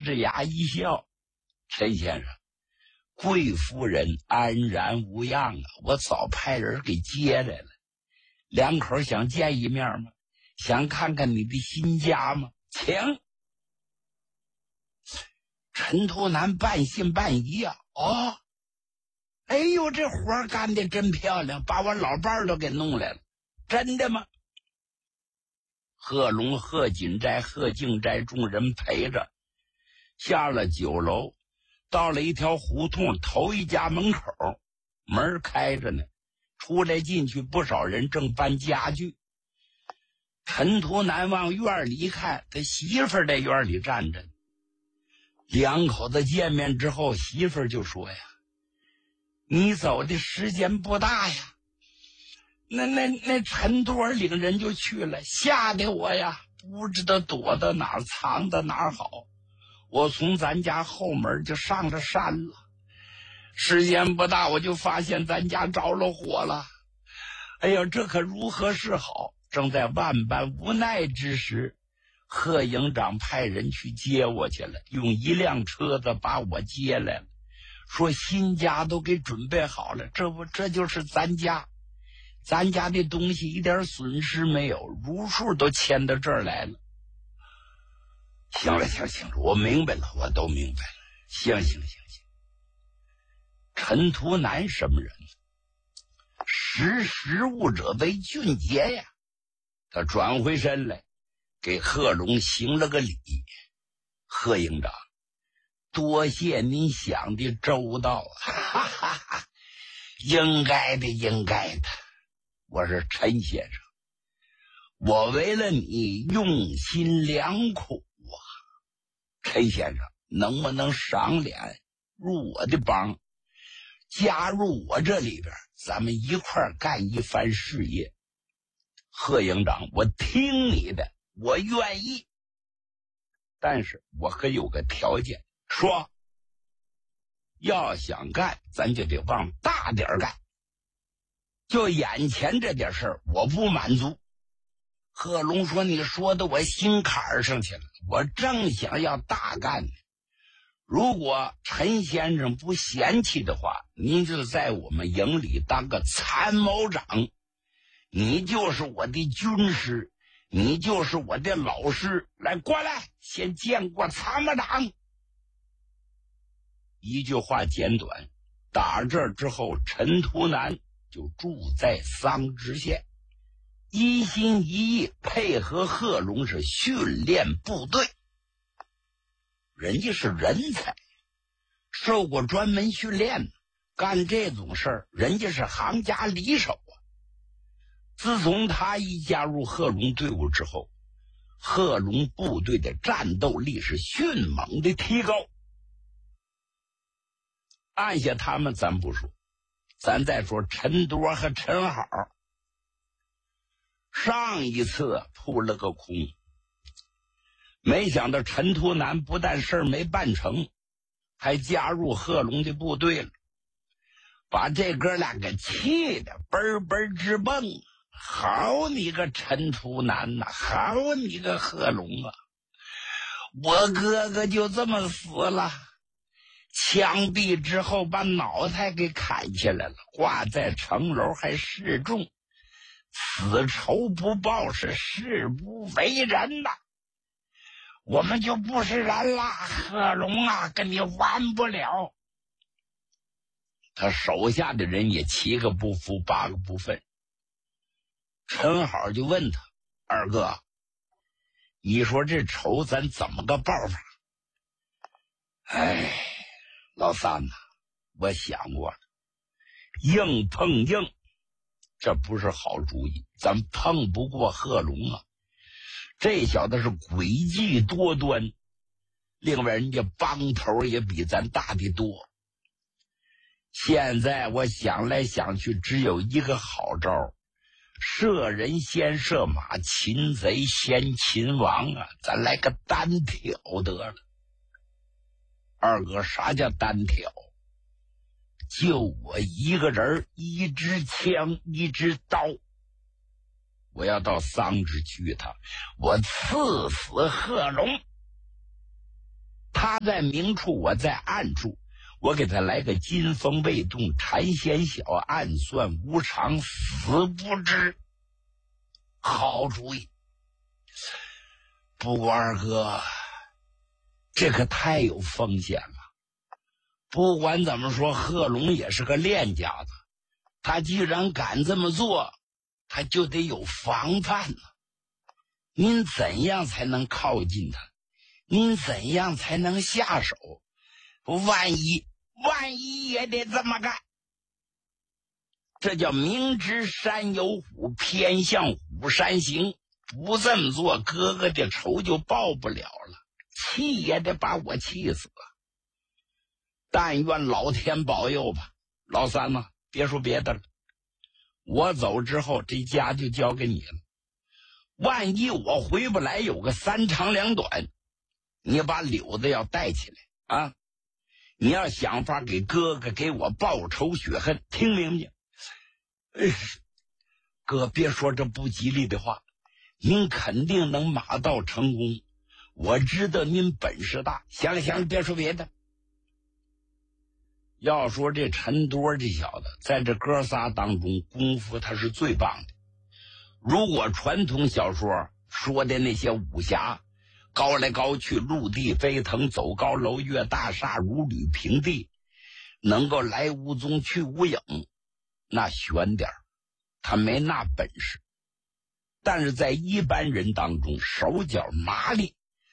着牙一笑：“陈先生，贵夫人安然无恙啊，我早派人给接来了。两口想见一面吗？想看看你的新家吗？请。”陈图南半信半疑啊，哦，哎呦，这活干得真漂亮，把我老伴儿都给弄来了，真的吗？贺龙、贺锦斋、贺敬斋众人陪着下了酒楼，到了一条胡同头一家门口，门开着呢，出来进去不少人正搬家具。陈图南往院里一看，他媳妇儿在院里站着。两口子见面之后，媳妇儿就说呀：“你走的时间不大呀，那陈多领人就去了，吓得我呀不知道躲到哪儿藏到哪儿好。我从咱家后门就上了山了，时间不大我就发现咱家着了火了。哎呀，这可如何是好？”正在万般无奈之时，贺营长派人去接我去了，用一辆车子把我接来了，说新家都给准备好了，这就是咱家的东西一点损失没有，如数都迁到这儿来了。行了，我明白了，我都明白了。行。陈图南什么人？识时务者为俊杰呀。他转回身来给贺龙行了个礼：“贺营长，多谢您想的周到啊！”“应该的。我是陈先生，我为了你用心良苦啊。陈先生能不能赏脸入我的帮，加入我这里边，咱们一块儿干一番事业？”“贺营长，我听你的，我愿意，但是我可有个条件。”“说。”“要想干，咱就得往大点干，就眼前这点事儿我不满足。”贺龙说：“你说的我心坎上去了，我正想要大干呢。如果陈先生不嫌弃的话，您就在我们营里当个参谋长，你就是我的军师，你就是我的老师。来，过来，先见过参谋长。”一句话简短，打这儿之后，陈图南就住在桑植县，一心一意配合贺龙是训练部队。人家是人才，受过专门训练，干这种事儿人家是行家里手啊。自从他一加入贺龙队伍之后，贺龙部队的战斗力是迅猛的提高。按下他们咱不说，咱再说陈多和陈好。上一次扑了个空，没想到陈图南不但事儿没办成，还加入贺龙的部队了，把这哥俩给气得嘣嘣直蹦。好你个陈图南呐，好你个贺龙啊！我哥哥就这么死了，枪毙之后把脑袋给砍下来了，挂在城楼还示众，此仇不报是誓不为人呐！我们就不是人了，贺龙啊，跟你玩不了。他手下的人也7个不服8个不忿。陈好就问他：“二哥，你说这仇咱怎么个报法？”“哎，老三呐，我想过了，硬碰硬，这不是好主意，咱碰不过贺龙啊。这小子是诡计多端，另外人家帮头也比咱大得多。现在我想来想去，只有一个好招，射人先射马，擒贼先擒王啊！咱来个单挑得了。”“二哥，啥叫单挑？”“就我一个人，1支枪1支刀，我要到桑植去一趟，我刺死贺龙。” 他在明处，我在暗处，我给他来个金风未动，禅弦小，暗算无常，死不知。好主意。不过二哥，这可太有风险了。不管怎么说，贺龙也是个练家子，他既然敢这么做，他就得有防范了。您怎样才能靠近他？您怎样才能下手？万一也得这么干。这叫明知山有虎，偏向虎山行。不这么做，哥哥的仇就报不了了，气也得把我气死了。但愿老天保佑吧。老三呢，别说别的了，我走之后这家就交给你了。万一我回不来，有个三长两短，你把柳子要带起来啊！你要想法给哥哥给我报仇雪恨，听明白？哥，别说这不吉利的话，您肯定能马到成功。我知道您本事大。行了，别说别的。要说这陈多这小子，在这哥仨当中功夫他是最棒的。如果传统小说说的那些武侠，高来高去，陆地飞腾，走高楼，越大厦，如履平地，能够来无踪去无影，那悬点他没那本事。但是在一般人当中，手脚麻利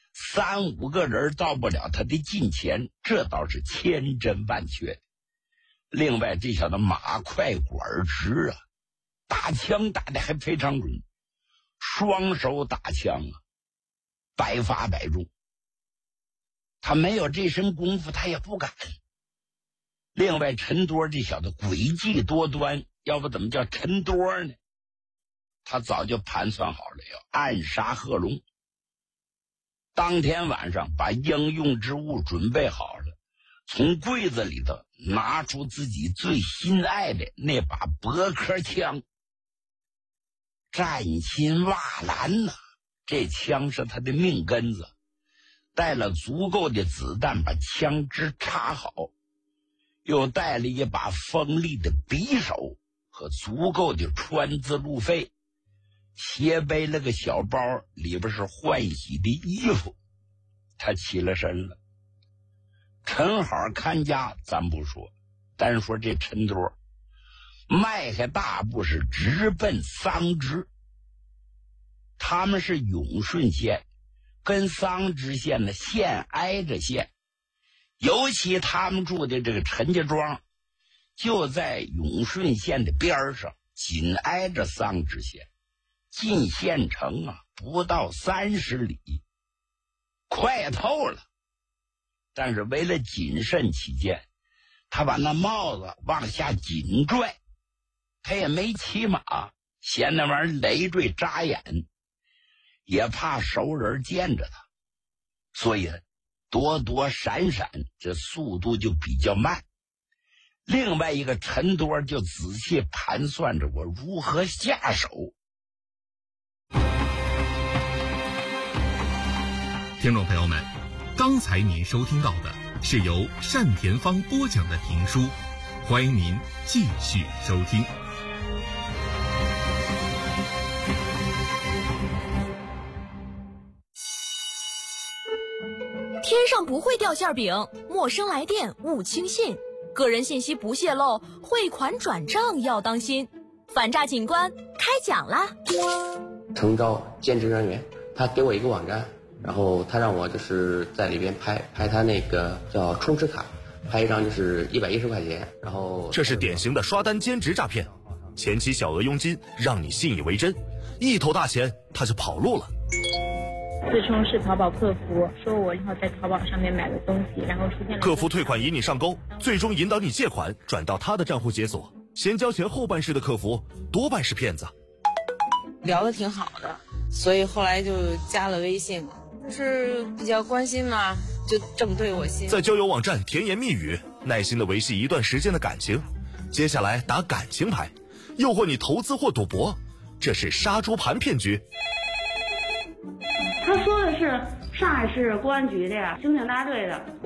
，3、5个人到不了他的近前，这倒是千真万确的。另外这小子马快管直啊，打枪打得还非常准，双手打枪啊，百发百中。他没有这身功夫，他也不敢。另外陈多这小子诡计多端，要不怎么叫陈多呢？他早就盘算好了要暗杀贺龙。当天晚上把应用之物准备好了，从柜子里头拿出自己最心爱的那把驳壳枪。战心瓦蓝呐，这枪是他的命根子，带了足够的子弹把枪支插好，又带了一把锋利的匕首和足够的川字路费，斜背了个小包，里边是换洗的衣服。他起了身了。陈好看家咱不说，单说这陈多迈开大步是直奔桑植。他们是永顺县，跟桑植县的县挨着县，尤其他们住的这个陈家庄就在永顺县的边上，紧挨着桑植县，进县城啊不到30里，快透了。但是为了谨慎起见，他把那帽子往下紧拽，他也没骑马，嫌那玩意儿累赘扎眼，也怕熟人见着他，所以躲躲闪闪，这速度就比较慢。另外一个陈多就仔细盘算着我如何下手。 听众朋友们，刚才您收听到的是由单田芳播讲的评书，欢迎您继续收听。 天上不会掉馅饼，陌生来电勿轻信，个人信息不泄露，汇款转账要当心。反诈警官开讲啦！ 诚招兼职人员，他给我一个网站，然后他让我就是在里边拍他那个叫充值卡，拍一张就是110块钱，然后这是典型的刷单兼职诈骗，前期小额佣金让你信以为真，一头大钱他就跑路了。 自称是淘宝客服，说我然后在淘宝上面买了东西，然后出现了客服退款引你上钩，最终引导你借款转到他的账户解锁，先交钱后办事的客服多半是骗子。 聊得挺好的，所以后来就加了微信了，就是比较关心嘛，就这么对我心。 在交友网站甜言蜜语，耐心的维系一段时间的感情，接下来打感情牌，诱惑你投资或赌博，这是杀猪盘骗局。 他说的是上海市公安局的刑警大队的。